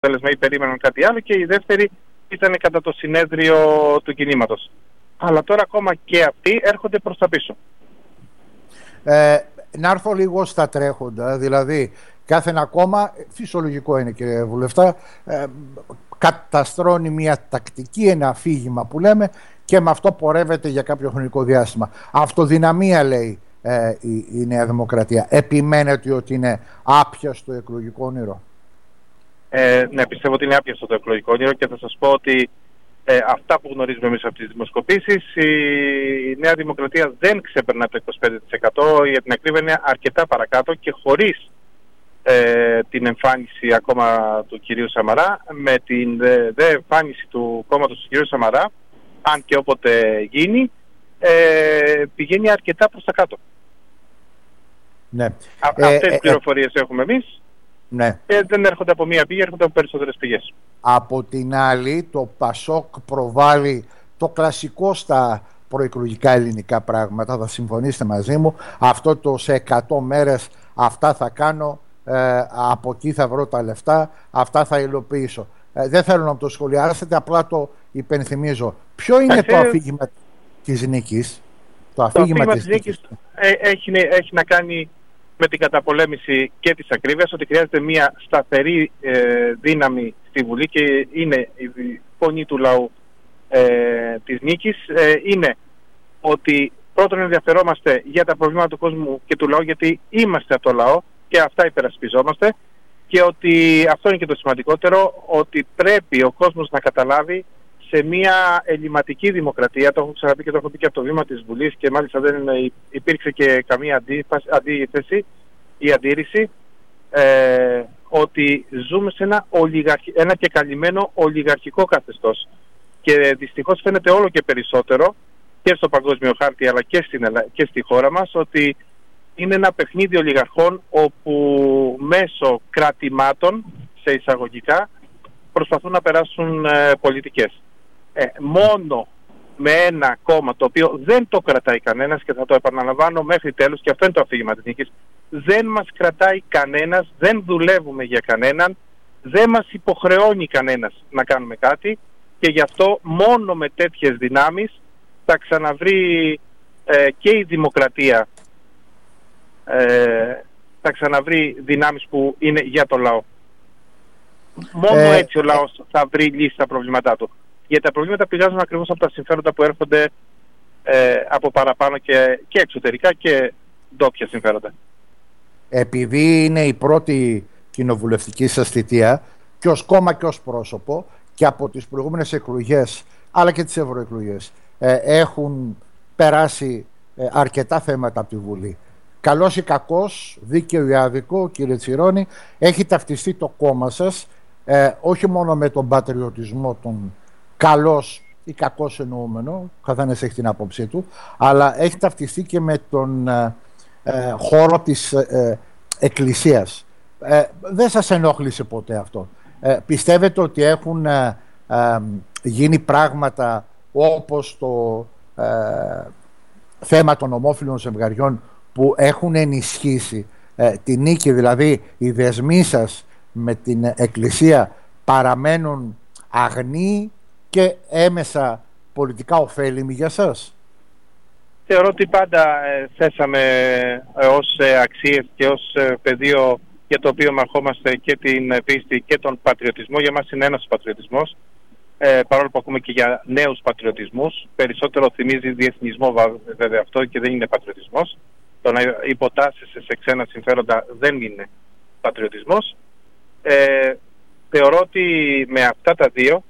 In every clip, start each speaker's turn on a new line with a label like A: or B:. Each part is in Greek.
A: αποτέλεσμα ή περίμεναν κάτι άλλο, και η δεύτερη ήταν κατά το συνέδριο του κινήματος. Αλλά τώρα ακόμα και αυτοί έρχονται προς τα πίσω.
B: Να έρθω λίγο στα τρέχοντα, δηλαδή κάθε ένα κόμμα, φυσιολογικό είναι κύριε Βουλευτά, καταστρώνει μια τακτική, ένα αφήγημα που λέμε, και με αυτό πορεύεται για κάποιο χρονικό διάστημα. Αυτοδυναμία λέει η Νέα Δημοκρατία. Επιμένετε ότι είναι άπιαστο εκλογικό όνειρο?
A: Ναι, πιστεύω ότι είναι άπιαστο το εκλογικό όνειρο, και θα σας πω ότι αυτά που γνωρίζουμε εμείς από τις δημοσκοπήσεις, η Νέα Δημοκρατία δεν ξεπερνά το 25%, για την ακρίβεια είναι αρκετά παρακάτω, και χωρίς την εμφάνιση ακόμα του κυρίου Σαμαρά, με την δε εμφάνιση του κόμματος του κυρίου Σαμαρά, αν και όποτε γίνει, πηγαίνει αρκετά προς τα κάτω.
B: Ναι.
A: Αυτές τις πληροφορίες έχουμε εμείς.
B: Ναι.
A: Δεν έρχονται από μία πηγή, έρχονται από περισσότερες πηγές.
B: Από την άλλη, το ΠΑΣΟΚ προβάλλει το κλασικό στα προεκλογικά ελληνικά πράγματα, θα συμφωνήσετε μαζί μου, αυτό το σε 100 μέρες αυτά θα κάνω, από εκεί θα βρω τα λεφτά, αυτά θα υλοποιήσω. Δεν θέλω να το σχολιάσετε, απλά το υπενθυμίζω. Ποιο είναι το αφήγημα της νίκης? Το αφήγημα της νίκης
A: έχει να κάνει με την καταπολέμηση και της ακρίβειας, ότι χρειάζεται μια σταθερή δύναμη στη Βουλή, και είναι η φωνή του λαού της νίκης. Είναι ότι πρώτον ενδιαφερόμαστε για τα προβλήματα του κόσμου και του λαού, γιατί είμαστε από το λαό και αυτά υπερασπιζόμαστε, και ότι αυτό είναι και το σημαντικότερο, ότι πρέπει ο κόσμος να καταλάβει σε μια ελληματική δημοκρατία, το έχω ξαναπεί και το έχω πει και από το βήμα της Βουλής, και μάλιστα δεν υπήρξε και καμία αντίθεση ή αντίρρηση, ότι ζούμε σε ένα και καλυμμένο ολιγαρχικό καθεστώς, και δυστυχώς φαίνεται όλο και περισσότερο και στο παγκόσμιο χάρτη αλλά και στη χώρα μας, ότι είναι ένα παιχνίδι ολιγαρχών, όπου μέσω κρατημάτων, σε εισαγωγικά, προσπαθούν να περάσουν πολιτικές. Μόνο με ένα κόμμα το οποίο δεν το κρατάει κανένας, και θα το επαναλαμβάνω μέχρι τέλους, και αυτό είναι το αφήγημα της νίκης, δεν μας κρατάει κανένας, δεν δουλεύουμε για κανέναν, δεν μας υποχρεώνει κανένας να κάνουμε κάτι, και γι' αυτό μόνο με τέτοιες δυνάμεις θα ξαναβρει και η δημοκρατία, θα ξαναβρει δυνάμεις που είναι για το λαό. Μόνο έτσι ο λαός θα βρει λύση στα προβλήματά του. Γιατί τα προβλήματα πηγάζουν ακριβώς από τα συμφέροντα που έρχονται από παραπάνω και εξωτερικά και ντόπια συμφέροντα.
B: Επειδή είναι η πρώτη κοινοβουλευτική σας θητεία, και ως κόμμα και ως πρόσωπο, και από τις προηγούμενες εκλογές αλλά και τις ευρωεκλογές έχουν περάσει αρκετά θέματα από τη Βουλή. Καλός ή κακός, δίκαιο ή άδικο, κύριε Τσιρόνη, έχει ταυτιστεί το κόμμα σας όχι μόνο με τον πατριωτισμό, τον καλός ή κακός εννοούμενο, καθένας έχει την άποψή του, αλλά έχει ταυτιστεί και με τον χώρο της εκκλησίας. Δεν σας ενόχλησε ποτέ αυτό? Πιστεύετε ότι έχουν γίνει πράγματα όπως το θέμα των ομόφυλων ζευγαριών, που έχουν ενισχύσει τη νίκη, δηλαδή οι δεσμοί σας με την εκκλησία παραμένουν αγνοί και έμεσα πολιτικά ωφέλιμοι για σας?
A: Θεωρώ ότι πάντα θέσαμε ως αξίες και ως πεδίο για το οποίο μαρχόμαστε και την πίστη και τον πατριωτισμό. Για μας είναι ένας πατριωτισμός, παρόλο που ακούμε και για νέους πατριωτισμούς. Περισσότερο θυμίζει διεθνισμό βέβαια αυτό, και δεν είναι πατριωτισμός. Το να υποτάσσεσαι σε ξένα συμφέροντα δεν είναι πατριωτισμός. Θεωρώ ότι με αυτά τα δύο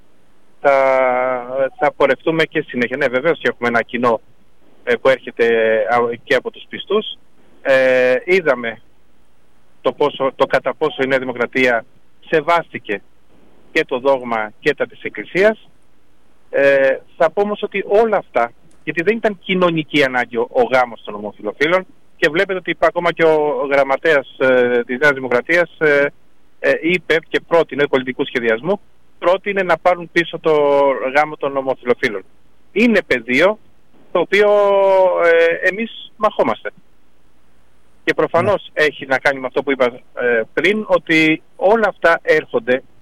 A: θα πορευτούμε και συνέχεια. Ναι, βεβαίως και έχουμε ένα κοινό που έρχεται και από τους πιστούς. Είδαμε το κατά πόσο η Νέα Δημοκρατία σεβάστηκε και το δόγμα και τα της Εκκλησίας. Θα πω όμως ότι όλα αυτά, γιατί δεν ήταν κοινωνική ανάγκη ο γάμος των ομοφυλοφίλων, και βλέπετε ότι ακόμα και ο γραμματέας της Νέας Δημοκρατίας είπε και πρότεινε πολιτικού σχεδιασμού, πρότεινε να πάρουν πίσω το γάμο των ομοφυλοφίλων. Είναι πεδίο το οποίο εμείς μαχόμαστε. Και προφανώς έχει να κάνει με αυτό που είπα πριν, ότι όλα αυτά έρχονται